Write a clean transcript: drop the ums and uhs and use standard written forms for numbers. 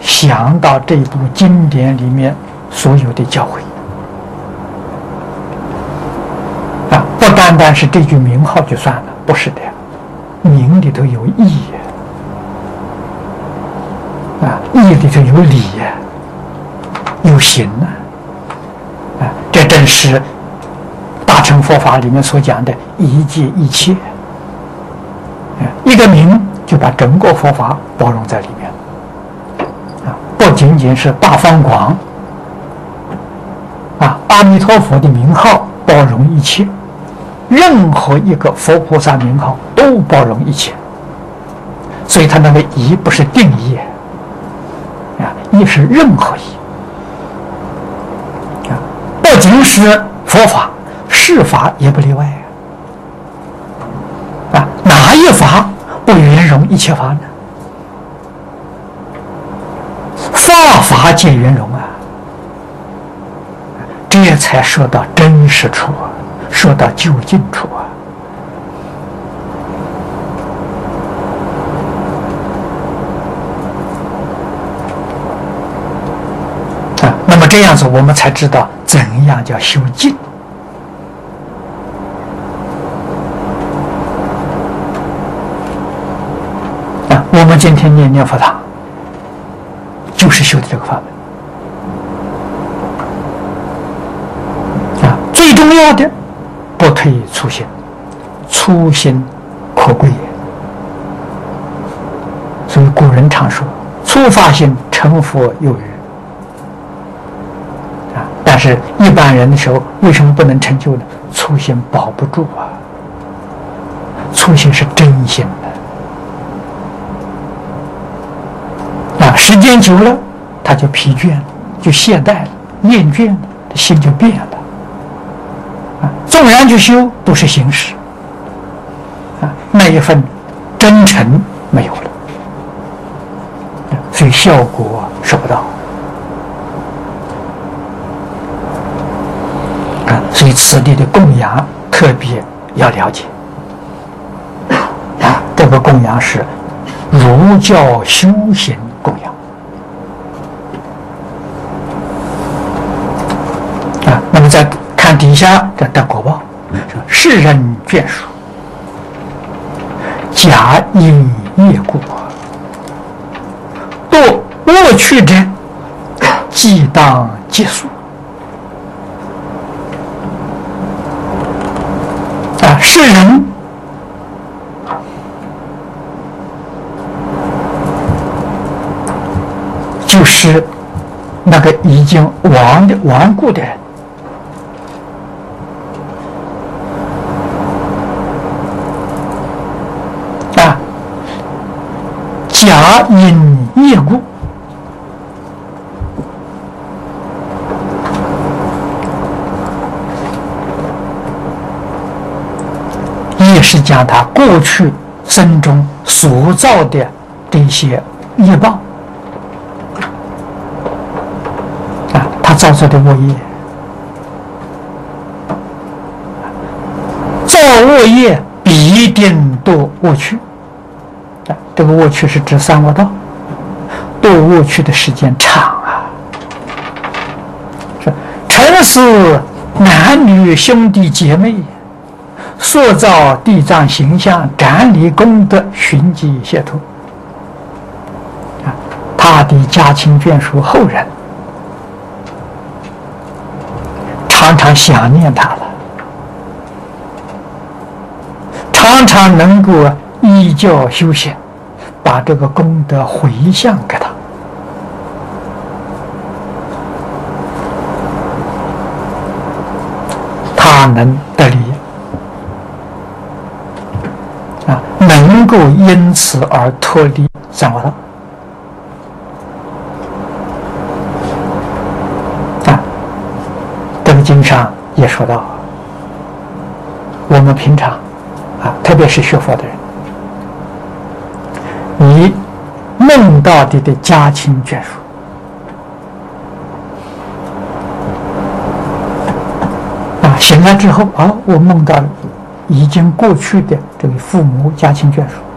想到这部经典里面所有的教诲啊，不单单是这句名号就算了，不是的，名里头有义啊，义里头有理呀，有行啊，这正是大乘佛法里面所讲的一切一切。一个名就把整个佛法包容在里面啊，不仅仅是大方广啊，阿弥陀佛的名号包容一切，任何一个佛菩萨名号都包容一切，所以他那个义不是定义啊，义是任何义啊，不仅是佛法，世法也不例外啊，哪一法不圆融一切法呢？法法皆圆融啊，这才说到真实处啊，说到究竟处啊。那么这样子，我们才知道怎样叫修静。我们今天念佛堂，就是修的这个法门啊。最重要的，不可以粗心，粗心可贵也。所以古人常说：“粗发心成佛有余。”啊，但是一般人的时候，为什么不能成就呢？粗心保不住啊。粗心是真心的。时间久了，他就疲倦了，就懈怠了，厌倦了，心就变了。纵然去修，都是形式，那一份真诚没有了，所以效果收不到。所以此地的供养特别要了解。这个供养是儒教修行供养。那么再看底下这的果报，世人眷属，假因业故，堕恶趣者，即当结束。世人就是那个已经亡故的人。假因业故，也是将他过去生中所造的这些业报他造作的恶业，造恶业必定堕恶趣。这个恶趣是指三恶道，堕恶趣的时间长啊！是尘世男女兄弟姐妹，塑造地藏形象，展礼功德，寻迹解脱。他的家亲眷属后人常常想念他了，常常能够依教修行，把这个功德回向给他，他能得利能够因此而脱离三恶道这个经上也说到，我们平常特别是学佛的人，你梦到的家亲眷属醒来之后我梦到了已经过去的这个父母家亲眷属，